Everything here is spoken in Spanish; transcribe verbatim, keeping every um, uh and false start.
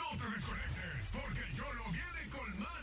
No te desconectes, porque Yolo viene con más